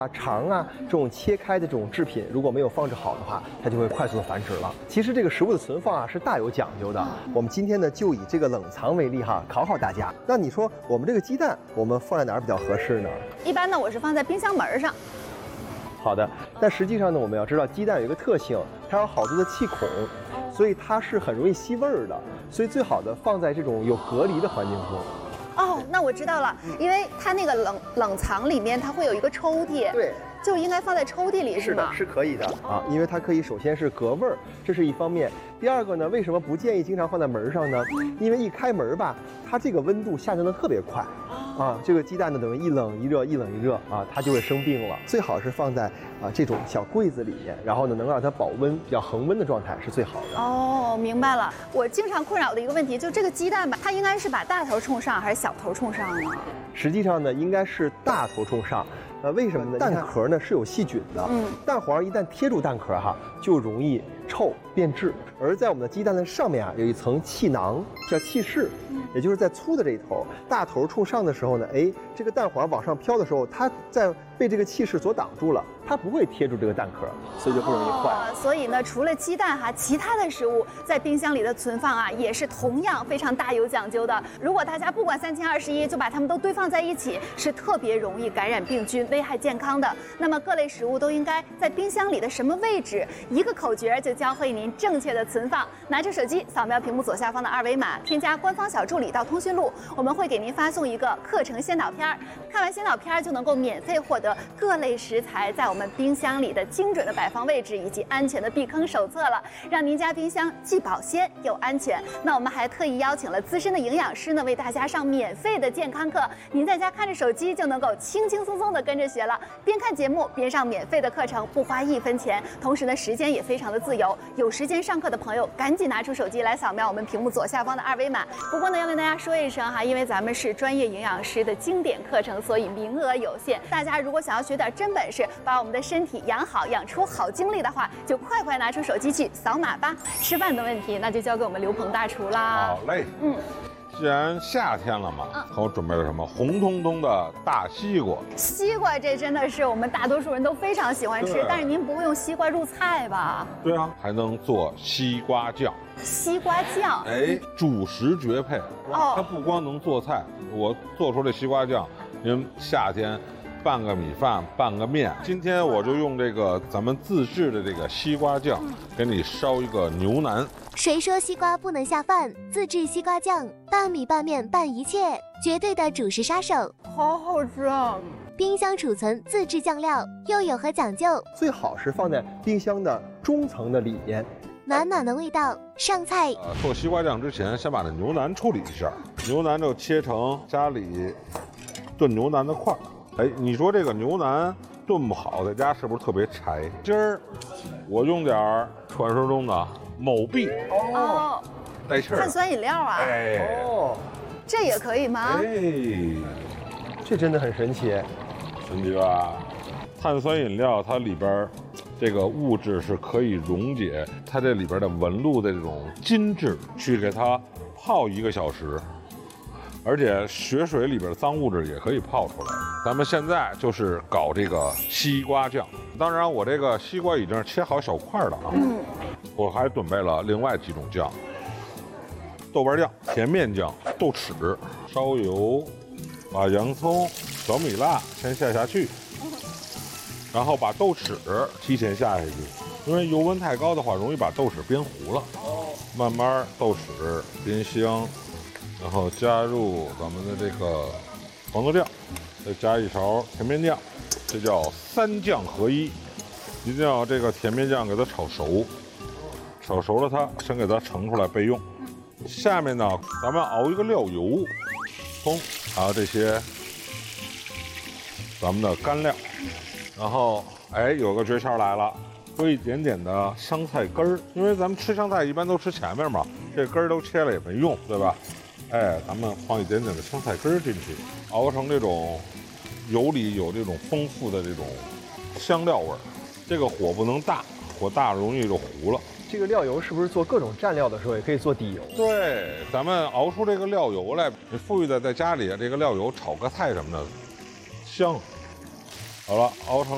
肠啊这种切开的这种制品，如果没有放置好的话，它就会快速的繁殖了。其实这个食物的存放啊是大有讲究的。我们今天呢就以这个冷藏为例哈，考大家。那你说我们这个鸡蛋，我们放在哪儿比较合适呢？ 一般呢我是放在冰箱门上。 好的，但实际上呢，我们要知道鸡蛋有一个特性，它有好多的气孔，所以它是很容易吸味儿的，所以最好的放在这种有隔离的环境中。 哦，那我知道了，因为它那个冷藏里面它会有一个抽屉， 对， 就应该放在抽屉里是吗？ 是的，是可以的啊，因为它可以首先是隔味儿，这是一方面。第二个呢，为什么不建议经常放在门上呢？因为一开门吧，它这个温度下降的特别快，啊，这个鸡蛋呢等于一冷一热，一冷一热啊，它就会生病了。最好是放在这种小柜子里面，然后呢能让它保温，比较恒温的状态是最好的。 哦，明白了。我经常困扰的一个问题，就这个鸡蛋吧，它应该是把大头冲上还是小头冲上呢？ 实际上呢，应该是大头冲上。为什么呢？蛋壳呢是有细菌的，蛋黄一旦贴住蛋壳哈，就容易臭变质。而在我们的鸡蛋的上面啊，有一层气囊，叫气室，也就是在粗的这一头，大头冲上的时候呢，这个蛋黄往上飘的时候，它在被这个气室所挡住了，它不会贴住这个蛋壳，所以就不容易坏。 所以呢，除了鸡蛋哈，其他的食物在冰箱里的存放啊，也是同样非常大有讲究的。如果大家不管3021就把它们都堆放在一起，是特别容易感染病菌，危害健康的。那么各类食物都应该在冰箱里的什么位置？一个口诀就教会您正确的存放。拿出手机，扫描屏幕左下方的2维码，添加官方小助理到通讯录，我们会给您发送一个课程先导片，看完先导片就能够免费获得各类食材在我们冰箱里的精准的摆放位置以及安全的避坑手册了，让您家冰箱既保鲜又安全。那我们还特意邀请了资深的营养师呢，为大家上免费的健康课，您在家看着手机就能够轻轻松松的跟着学了，边看节目边上免费的课程，不花1分钱，同时呢时间也非常的自由。有时间上课的朋友赶紧拿出手机来扫描我们屏幕左下方的2维码。不过呢要跟大家说一声哈，因为咱们是专业营养师的经典课程，所以名额有限。大家如果想要学点真本事，把我们的身体养好，养出好精力的话，就快快拿出手机去扫码吧。吃饭的问题那就交给我们刘鹏大厨啦。 好嘞，既然夏天了嘛，看我准备了什么红彤彤的大西瓜。 西瓜这真的是我们大多数人都非常喜欢吃，但是您不会用西瓜入菜吧？ 对啊，还能做西瓜酱。 西瓜酱， 主食绝配。它不光能做菜，我做出这西瓜酱，您夏天拌个米饭，拌个面。今天我就用这个咱们自制的这个西瓜酱，给你烧一个牛腩。 谁说西瓜不能下饭？自制西瓜酱，拌米拌面拌一切，绝对的主食杀手。 好好吃啊！ 冰箱储存自制酱料，又有何讲究？ 最好是放在冰箱的中层的里面。 暖暖的味道，上菜。 做西瓜酱之前，先把这牛腩处理一下，牛腩就切成家里炖牛腩的块儿。你说这个牛腩炖不好，在家是不是特别柴？今儿我用点传说中的某币带气儿碳酸饮料啊，这也可以吗？ 这真的很神奇， 神奇吧？碳酸饮料它里边这个物质是可以溶解它这里边的纹路的这种筋质，去给它泡1个小时，而且血水里边的脏物质也可以泡出来。咱们现在就是搞这个西瓜酱，当然我这个西瓜已经是切好小块了啊。我还准备了另外几种酱：豆瓣酱、甜面酱、豆豉。烧油，把洋葱、小米辣先下去。然后把豆豉提前下去，因为油温太高的话，容易把豆豉煸糊了。慢慢豆豉煸香，然后加入咱们的这个黄豆酱，再加1勺甜面酱，这叫3酱合一。一定要这个甜面酱给它炒熟，炒熟了它先给它盛出来备用。下面呢，咱们熬一个料油，葱，还有这些咱们的干料。然后，有个诀窍来了，搁一点点的香菜根儿，因为咱们吃香菜一般都吃前面嘛，这根儿都切了也没用，对吧？咱们放一点点的香菜根儿进去，熬成这种油里有这种丰富的这种香料味儿。这个火不能大，火大容易就糊了。 这个料油是不是做各种蘸料的时候也可以做底油？ 对，咱们熬出这个料油来，你富裕的在家里这个料油炒个菜什么的，香。好了，熬成